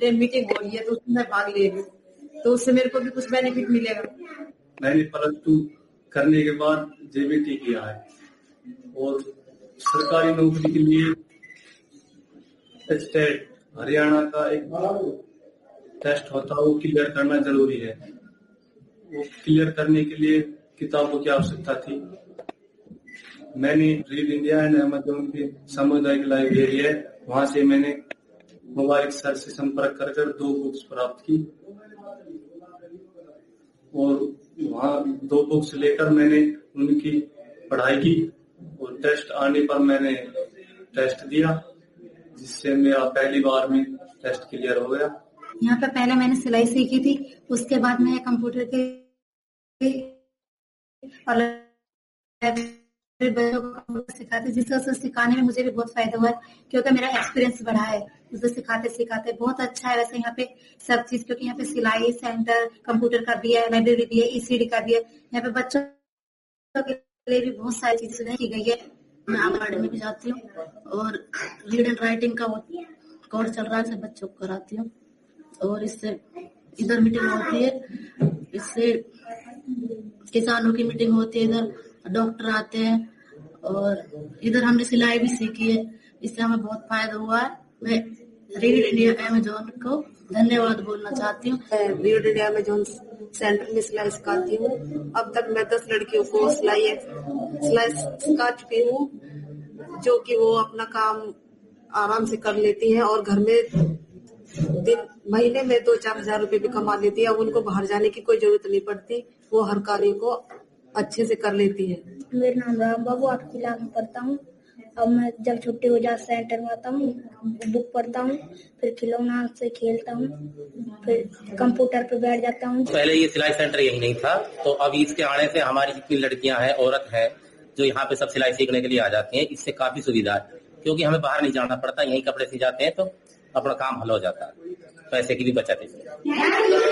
Meeting हो रही है तो उसमें मैं भाग ले रही हूँ, तो उससे मेरे को भी कुछ बेनिफिट मिलेगा। मैंने +2 करने के बाद जेबीटी किया है और सरकारी नौकरी के लिए स्टेट हरियाणा का एक टेस्ट होता है, वो क्लियर करना जरूरी है। वो क्लियर करने के लिए किताबों की आवश्यकता थी। मैंने रीड इंडिया एंड अमेज़न की सामुदायिक लाइब्रेरी है, वहां से मैंने मोबाइल सर से संपर्क कर 2 बुक्स प्राप्त की और वहाँ 2 बुक्स लेकर मैंने उनकी पढ़ाई की और टेस्ट आने पर मैंने टेस्ट दिया, जिससे मेरा पहली बार में टेस्ट क्लियर हो गया। यहाँ पे पहले मैंने सिलाई सीखी थी, उसके बाद मैं कंप्यूटर के और बच्चों को सिखाते, जिससे सिखाने में मुझे भी बहुत फायदा हुआ है, क्योंकि मेरा एक्सपीरियंस बढ़ा है उसे सिखाते सिखाते। बहुत अच्छा है वैसे यहाँ पे सब चीज, क्योंकि यहाँ पे सिलाई सेंटर, कंप्यूटर का भी है, लाइब्रेरी भी है, ईसीडी का भी है। यहाँ पे बच्चों के लिए भी बहुत सारी चीजें सुधार की गई है। मैं आंगनबाड़ी में भी जाती हूँ और रीड एंड राइटिंग का कोर्स चल रहा है, बच्चों को कराती हूँ और इससे इधर मीटिंग होती है, इससे किसानों की मीटिंग होती है, इधर डॉक्टर आते हैं और इधर हमने सिलाई भी सीखी है, इससे हमें बहुत फायदा हुआ है। मैं रीड इंडिया अमेज़न को धन्यवाद बोलना चाहती हूँ। रीड इंडिया अमेज़न सेंटर में सिलाई सिखाती हूँ। अब तक मैं 10 लड़कियों को सिलाई सिखा चुकी हूँ, जो कि वो अपना काम आराम से कर लेती हैं और घर में महीने में 2-4 हजार रुपए भी कमा लेती है। अब उनको बाहर जाने की कोई जरूरत नहीं पड़ती, वो हर कार्य को अच्छे से कर लेती है। मेरा नाम राम बाबू, 8वीं क्लास में पढ़ता हूँ। अब मैं जब छुट्टी हो जाए सेंटर में आता हूँ, बुक पढ़ता हूँ, फिर खिलौना से खेलता हूँ, फिर कंप्यूटर पे बैठ जाता हूँ। पहले ये सिलाई सेंटर यही नहीं था, तो अब इसके आने से हमारी जितनी लड़कियां हैं, औरत हैं, जो यहाँ पे सब सिलाई सीखने के लिए आ जाती हैं, इससे काफी सुविधा है, क्योंकि हमें बाहर नहीं जाना पड़ता, यही कपड़े सी जाते हैं तो अपना काम हल हो जाता है, पैसे की भी बचत है।